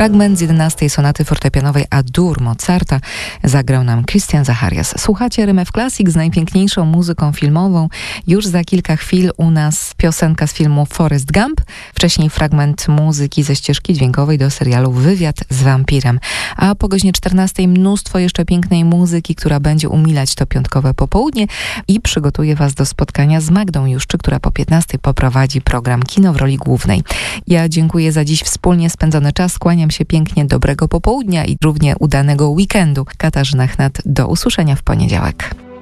Fragment z 11 sonaty fortepianowej A-dur Mozarta zagrał nam Christian Zacharias. Słuchacie RMF Classic z najpiękniejszą muzyką filmową. Już za kilka chwil u nas piosenka z filmu Forrest Gump. Wcześniej fragment muzyki ze ścieżki dźwiękowej do serialu Wywiad z wampirem. A po godzinie 14 mnóstwo jeszcze pięknej muzyki, która będzie umilać to piątkowe popołudnie i przygotuje Was do spotkania z Magdą Juszczyk, która po 15 poprowadzi program Kino w roli głównej. Ja dziękuję za dziś wspólnie spędzony czas. Kłaniam się pięknie, dobrego popołudnia i równie udanego weekendu. Katarzyna Chnat, do usłyszenia w poniedziałek.